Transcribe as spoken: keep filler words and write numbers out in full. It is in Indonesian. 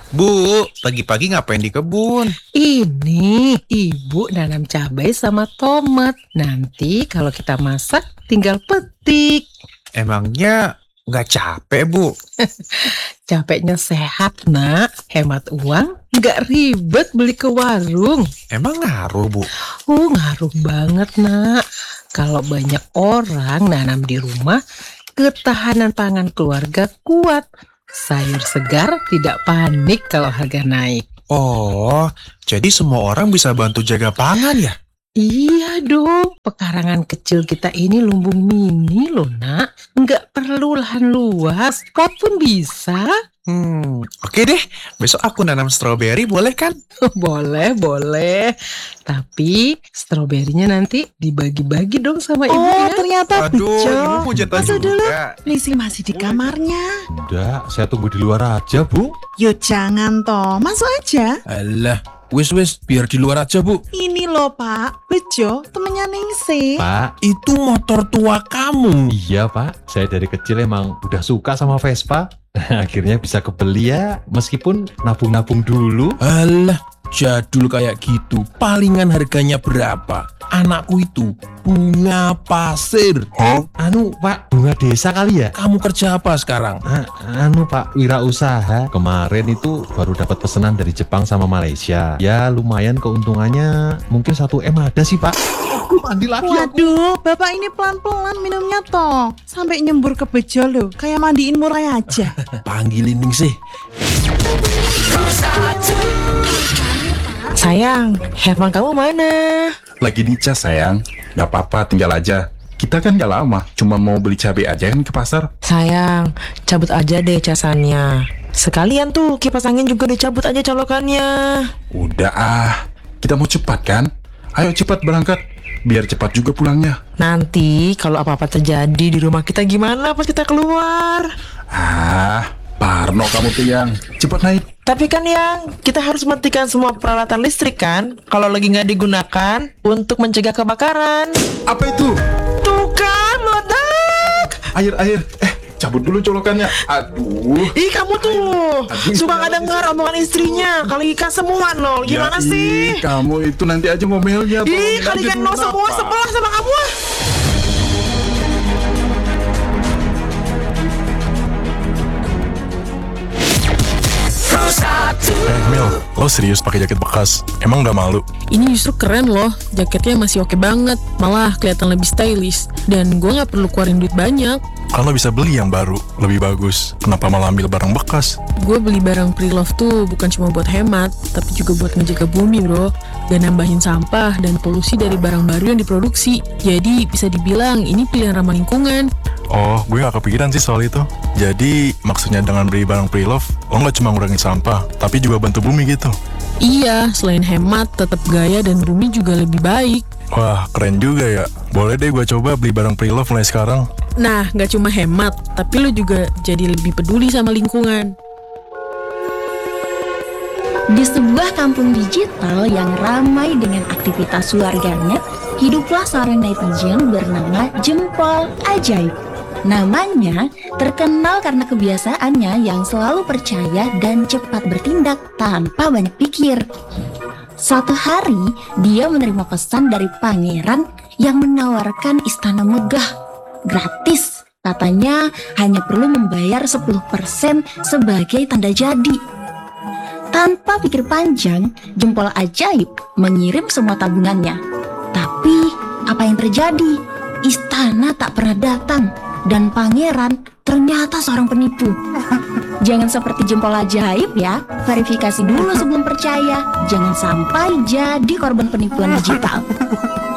Bu, pagi-pagi ngapain di kebun? Ini ibu nanam cabai sama tomat. Nanti kalau kita masak tinggal petik. Emangnya nggak capek, Bu? Capeknya sehat, nak. Hemat uang, nggak ribet beli ke warung. Emang ngaruh, Bu? Oh, ngaruh banget, nak. Kalau banyak orang nanam di rumah, ketahanan pangan keluarga kuat. Sayur segar tidak panik kalau harga naik. Oh, jadi semua orang bisa bantu jaga pangan ya? Iya dong, pekarangan kecil kita ini lumbung mini loh, nak. Nggak perlu lahan luas, kau pun bisa. Hmm, oke deh. Besok aku nanam stroberi, boleh kan? Boleh, boleh. Tapi stroberinya nanti dibagi-bagi dong sama ibu Oh, ya. ternyata Aduh, Bejo. ibu mau jatah Masuk dulu. juga. Lisi masih di kamarnya. Udah, saya tunggu di luar aja, Bu. Yo jangan toh, masuk aja. Alah, wis-wis biar di luar aja, Bu. Ini loh Pak, Bejo temennya Ningsih. Pak, Itu motor tua kamu. iya Pak. Saya dari kecil emang udah suka sama Vespa. Akhirnya bisa kebeli ya, meskipun nabung-nabung dulu. Alah, jadul kayak gitu. Palingan harganya berapa? Anakku itu bunga pasir. Anu Pak, bunga desa kali ya? Kamu kerja apa sekarang? Ah, anu Pak, wirausaha. Kemarin itu baru dapat pesanan dari Jepang sama Malaysia. Ya lumayan keuntungannya, mungkin satu M ada sih Pak. Aku mandi lagi aku. Waduh, Bapak ini pelan-pelan minumnya toh. Sampai nyembur ke Bejo loh, kayak mandiin murai aja. Panggilin sih. Sayang, Herman kamu mana? Lagi dicas sayang, gak apa-apa tinggal aja. Kita kan gak lama, cuma mau beli cabai aja kan ke pasar. Sayang, cabut aja deh casannya. Sekalian tuh kipas angin juga dicabut aja colokannya. Udah ah, kita mau cepat kan? Ayo cepat berangkat, biar cepat juga pulangnya. Nanti kalau apa-apa terjadi di rumah kita gimana pas kita keluar? Ah, Parno kamu tuh yang cepat naik. Tapi kan yang kita harus matikan semua peralatan listrik kan kalau lagi nggak digunakan untuk mencegah kebakaran. Apa itu? Tuh kan meledak. Air, air. Eh, cabut dulu colokannya. Aduh. Ih kamu tuh Aduh, suka kenapa nggak dengar omongan istrinya. Kalikan semua nol. Gimana Ya, sih? ih, kamu itu nanti aja ngomelnya. Ih tolongin aja kalikan dulu, nol semua apa? sebelah sama kamu. ah. Eh Mil, lo serius pakai jaket bekas? Emang gak malu? Ini justru keren loh, jaketnya masih oke banget, malah kelihatan lebih stylish. Dan gue gak perlu keluarin duit banyak. Kan lo bisa beli yang baru, lebih bagus. Kenapa malah ambil barang bekas? Gue beli barang pre-love tuh bukan cuma buat hemat, tapi juga buat ngejaga bumi bro. Dan nambahin sampah dan polusi dari barang baru yang diproduksi. Jadi bisa dibilang ini pilihan ramah lingkungan. Oh, gue gak kepikiran sih soal itu. Jadi, maksudnya dengan beli barang pre-love, lo gak cuma ngurangin sampah, tapi juga bantu bumi gitu. Iya, selain hemat, tetap gaya dan bumi juga lebih baik. Wah, keren juga ya. Boleh deh gue coba beli barang pre-love mulai sekarang. Nah, gak cuma hemat, tapi lo juga jadi lebih peduli sama lingkungan. Di sebuah kampung digital yang ramai dengan aktivitas warganet, hiduplah seorang netizen bernama Jempol Ajaib. Namanya terkenal karena kebiasaannya yang selalu percaya dan cepat bertindak tanpa banyak pikir. Suatu hari, dia menerima pesan dari pangeran yang menawarkan istana megah, gratis. Katanya hanya perlu membayar sepuluh persen sebagai tanda jadi. Tanpa pikir panjang, Jempol Ajaib mengirim semua tabungannya. Tapi apa yang terjadi? Istana tak pernah datang dan pangeran ternyata seorang penipu. Jangan seperti Jempol Ajaib ya, verifikasi dulu sebelum percaya. Jangan sampai jadi korban penipuan digital.